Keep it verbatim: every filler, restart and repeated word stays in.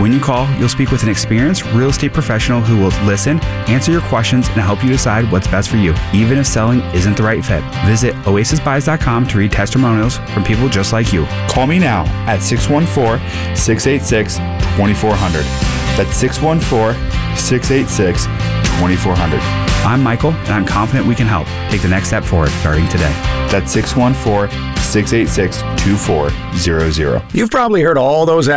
When you call, you'll speak with an experienced real estate professional who will listen, answer your questions, and help you decide what's best for you, even if selling isn't the right fit. Visit oasis buys dot com to read testimonials from people just like you. Call me now at six one four, six eight six, two four zero zero. That's six one four, six eight six, two four zero zero. I'm Michael, and I'm confident we can help. Take the next step forward starting today. That's six one four, six eight six, two four zero zero. You've probably heard all those